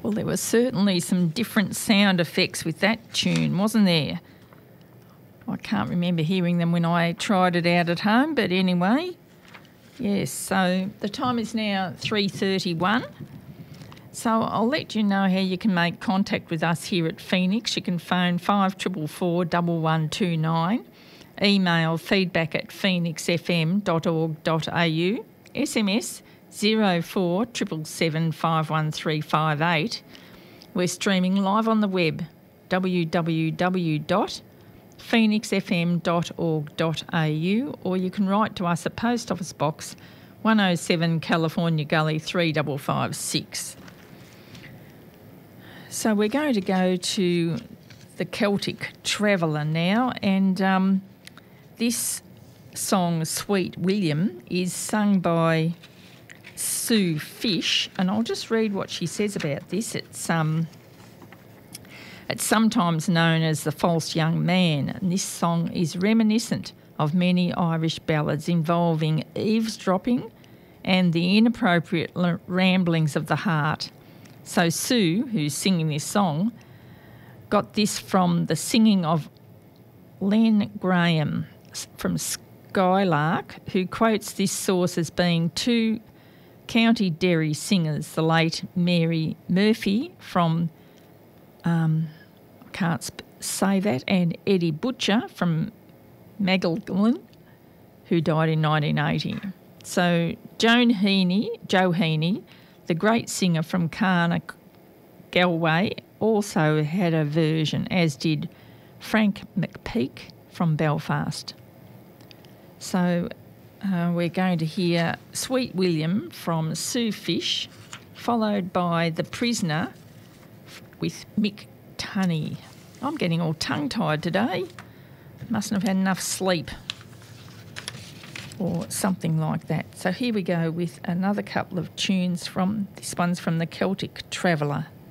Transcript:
Well, there were certainly some different sound effects with that tune, wasn't there? I can't remember hearing them when I tried it out at home, but anyway, yes, so the time is now 3:31. So I'll let you know how you can make contact with us here at Phoenix. You can phone 5444 1129, email feedback@phoenixfm.org.au, SMS 0477 51358. We're streaming live on the web, www.phoenixfm.org.au, or you can write to us at Post Office Box 107 California Gully 3556. So we're going to go to the Celtic Traveller now, and this song, Sweet William, is sung by Sue Fish, and I'll just read what she says about this. It's sometimes known as The False Young Man, and this song is reminiscent of many Irish ballads involving eavesdropping and the inappropriate ramblings of the heart. So Sue, who's singing this song, got this from the singing of Len Graham from Skylark, who quotes this source as being two County Derry singers, the late Mary Murphy from, say that, and Eddie Butcher from Magdalen, who died in 1980. So Joe Heaney, the great singer from Carna Galway, also had a version, as did Frank McPeak from Belfast. So we're going to hear Sweet William from Sue Fish, followed by The Prisoner with Mick Tunney. I'm getting all tongue-tied today. Mustn't have had enough sleep or something like that. So here we go with another couple of tunes from, this one's from the Celtic Traveller.